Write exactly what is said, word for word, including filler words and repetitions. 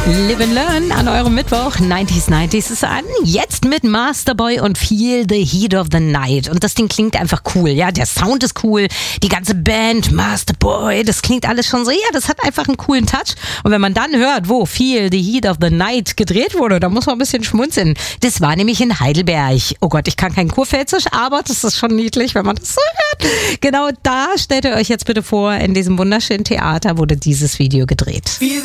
Live and Learn an eurem Mittwoch. neunziger neunzig ist an. Jetzt mit Masterboy und Feel the Heat of the Night. Und das Ding klingt einfach cool. Ja, der Sound ist cool. Die ganze Band, Masterboy, das klingt alles schon so. Ja, das hat einfach einen coolen Touch. Und wenn man dann hört, wo Feel the Heat of the Night gedreht wurde, da muss man ein bisschen schmunzeln. Das war nämlich in Heidelberg. Oh Gott, ich kann kein Kurpfälzisch, aber das ist schon niedlich, wenn man das so hört. Genau da stellt ihr euch jetzt bitte vor, in diesem wunderschönen Theater wurde dieses Video gedreht.